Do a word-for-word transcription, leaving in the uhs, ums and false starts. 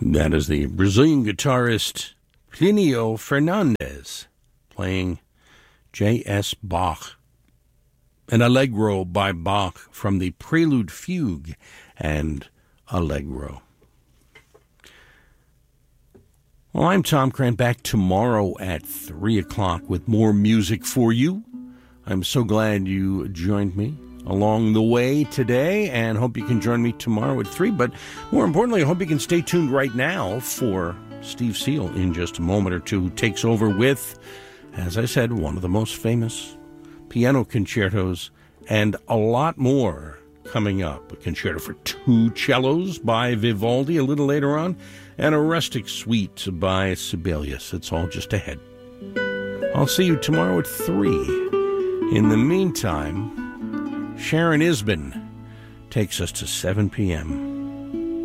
That is the Brazilian guitarist Plinio Fernandes playing J S. Bach, an Allegro by Bach from the Prelude Fugue and Allegro. Well, I'm Tom Crane, back tomorrow at three o'clock with more music for you. I'm so glad you joined me along the way today, and hope you can join me tomorrow at three. But more importantly, I hope you can stay tuned right now for Steve Seal in just a moment or two, who takes over with, as I said, one of the most famous piano concertos and a lot more coming up. A concerto for two cellos by Vivaldi a little later on, and a rustic suite by Sibelius. It's all just ahead. I'll see you tomorrow at three. In the meantime, Sharon Isbin takes us to seven p.m.